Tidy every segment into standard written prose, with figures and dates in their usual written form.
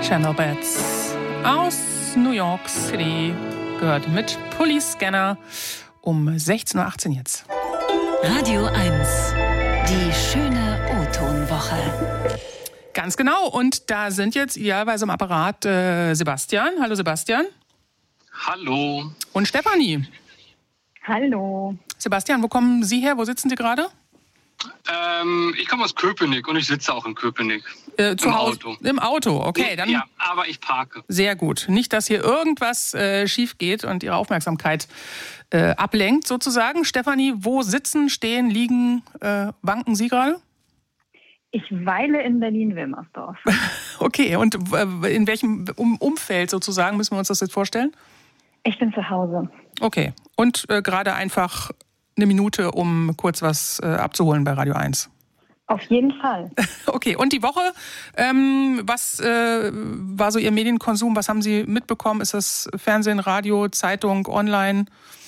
Channel Bats aus New York City gehört mit Police Scanner um 16.18 Uhr jetzt. Radio 1, die schöne O-Ton-Woche. Ganz genau, und da sind jetzt idealerweise im Apparat Sebastian. Hallo Sebastian. Hallo. Und Stefanie. Hallo. Sebastian, wo kommen Sie her? Wo sitzen Sie gerade? Ich komme aus Köpenick und ich sitze auch in Köpenick. Im Auto. Im Auto, okay. Dann ja, aber ich parke. Sehr gut. Nicht, dass hier irgendwas schief geht und Ihre Aufmerksamkeit ablenkt sozusagen. Stefanie, wo sitzen, stehen, liegen, wanken Sie gerade? Ich weile in Berlin-Wilmersdorf. Okay, und in welchem Umfeld sozusagen müssen wir uns das jetzt vorstellen? Ich bin zu Hause. Okay, und gerade einfach eine Minute, um kurz was abzuholen bei Radio 1. Auf jeden Fall. Okay, und die Woche, was war so Ihr Medienkonsum? Was haben Sie mitbekommen? Ist das Fernsehen, Radio, Zeitung, online?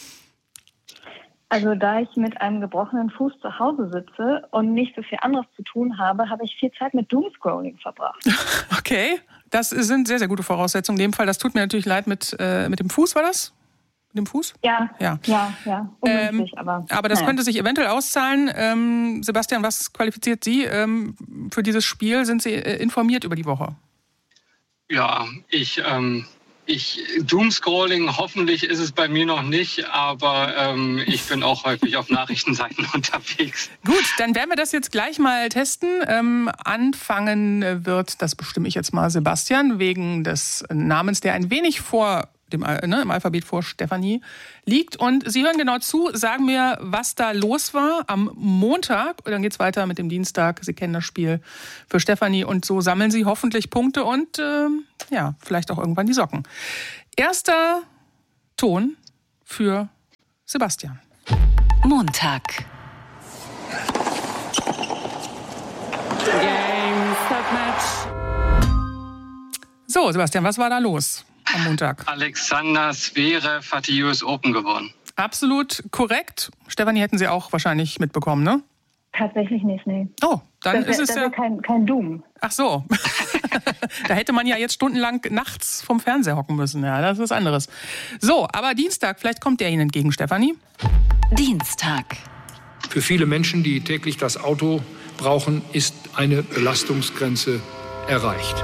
Also da ich mit einem gebrochenen Fuß zu Hause sitze und nicht so viel anderes zu tun habe, habe ich viel Zeit mit Doomscrolling verbracht. Okay, das sind sehr, sehr gute Voraussetzungen. In dem Fall, das tut mir natürlich leid mit dem Fuß, war das? Mit dem Fuß? Ja. Ungünstig, aber das könnte sich eventuell auszahlen. Sebastian, was qualifiziert Sie für dieses Spiel? Sind Sie informiert über die Woche? Ja, ich Doomscrolling, hoffentlich ist es bei mir noch nicht, aber ich bin auch häufig auf Nachrichtenseiten unterwegs. Gut, dann werden wir das jetzt gleich mal testen. Anfangen wird, das bestimme ich jetzt mal, Sebastian, wegen des Namens, der ein wenig im Alphabet vor Stefanie liegt. Und Sie hören genau zu, sagen mir, was da los war am Montag. Und dann geht's weiter mit dem Dienstag. Sie kennen das Spiel für Stefanie. Und so sammeln Sie hoffentlich Punkte und vielleicht auch irgendwann die Socken. Erster Ton für Sebastian. Montag. Game, Start, Match. So, Sebastian, was war da los am Montag? Alexander Zverev hat die US Open gewonnen. Absolut korrekt. Stefanie, hätten Sie auch wahrscheinlich mitbekommen, ne? Tatsächlich nicht, nee. Oh, dann ist es ja kein Doom. Ach so. Da hätte man ja jetzt stundenlang nachts vom Fernseher hocken müssen. Ja, das ist was anderes. So, aber Dienstag, vielleicht kommt der Ihnen entgegen, Stefanie. Dienstag. Für viele Menschen, die täglich das Auto brauchen, ist eine Belastungsgrenze erreicht.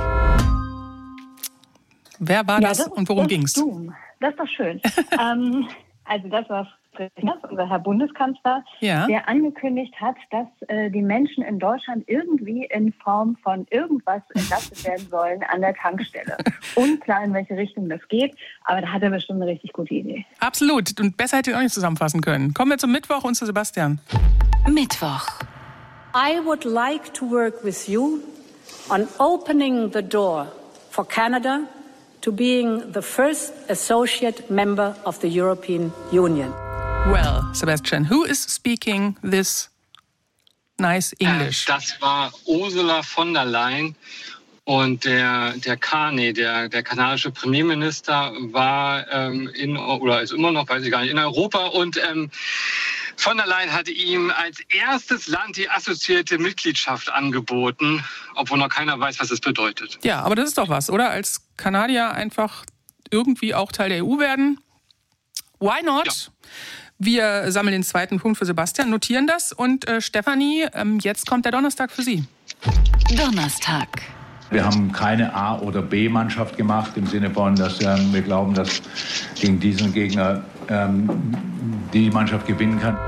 Wer war das und worum ging's? Das ist doch schön. Also das war unser Herr Bundeskanzler, der angekündigt hat, dass die Menschen in Deutschland irgendwie in Form von irgendwas entlastet werden sollen an der Tankstelle. Unklar, in welche Richtung das geht, aber da hat er bestimmt eine richtig gute Idee. Absolut. Und besser hätte ich auch nicht zusammenfassen können. Kommen wir zum Mittwoch und zu Sebastian. Mittwoch. I would like to work with you on opening the door for Canada to being the first associate member of the European Union. Well, Sebastian, who is speaking this nice English? Das war Ursula von der Leyen und der Carney, der kanadische Premierminister, war ist immer noch, weiß ich gar nicht, in Europa und von der Leyen hatte ihm als erstes Land die assoziierte Mitgliedschaft angeboten, obwohl noch keiner weiß, was das bedeutet. Ja, aber das ist doch was, oder? Als Kanadier einfach irgendwie auch Teil der EU werden. Why not? Ja. Wir sammeln den zweiten Punkt für Sebastian, notieren das. Und Stefanie, jetzt kommt der Donnerstag für Sie. Donnerstag. Wir haben keine A- oder B-Mannschaft gemacht, im Sinne von, dass wir glauben, dass gegen diesen Gegner die Mannschaft gewinnen kann.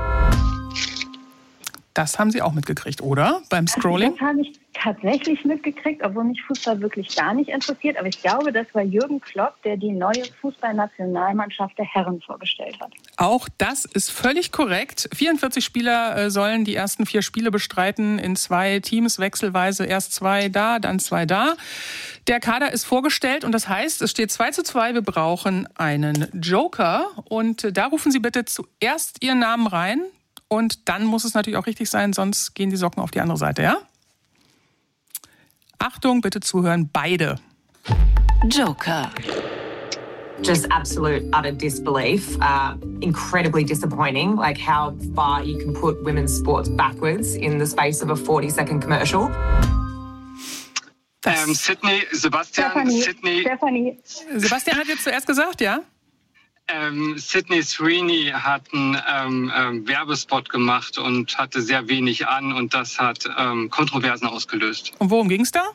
Das haben Sie auch mitgekriegt, oder? Beim Scrolling? Das habe ich tatsächlich mitgekriegt, obwohl mich Fußball wirklich gar nicht interessiert. Aber ich glaube, das war Jürgen Klopp, der die neue Fußballnationalmannschaft der Herren vorgestellt hat. Auch das ist völlig korrekt. 44 Spieler sollen die ersten 4 Spiele bestreiten in 2 Teams wechselweise. Erst 2 da, dann 2 da. Der Kader ist vorgestellt und das heißt, es steht 2:2. Wir brauchen einen Joker. Und da rufen Sie bitte zuerst Ihren Namen rein. Und dann muss es natürlich auch richtig sein, sonst gehen die Socken auf die andere Seite, ja? Achtung, bitte zuhören, beide. Joker. Just absolute utter disbelief, incredibly disappointing, like how far you can put women's sports backwards in the space of a 40-second commercial. Sydney, Sebastian. Stephanie. Sebastian hat jetzt zuerst gesagt, ja? Sydney Sweeney hat einen Werbespot gemacht und hatte sehr wenig an und das hat Kontroversen ausgelöst. Und worum ging es da?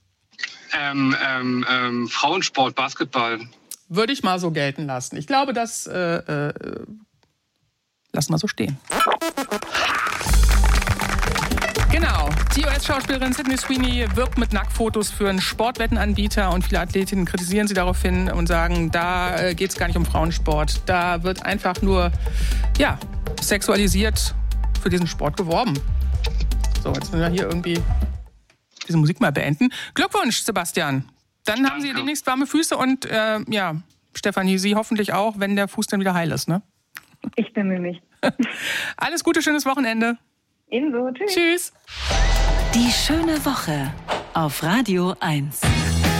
Frauensport, Basketball. Würde ich mal so gelten lassen. Ich glaube, das lassen wir so stehen. Genau. Die US-Schauspielerin Sydney Sweeney wirbt mit Nacktfotos für einen Sportwettenanbieter und viele Athletinnen kritisieren sie daraufhin und sagen, da geht es gar nicht um Frauensport. Da wird einfach nur, sexualisiert für diesen Sport geworben. So, jetzt müssen wir hier irgendwie diese Musik mal beenden. Glückwunsch, Sebastian. Dann haben Sie demnächst warme Füße und Stefanie, Sie hoffentlich auch, wenn der Fuß dann wieder heil ist, ne? Ich bemühe mich. Alles Gute, schönes Wochenende. Ebenso, tschüss. Tschüss. Die schöne Woche auf Radio 1.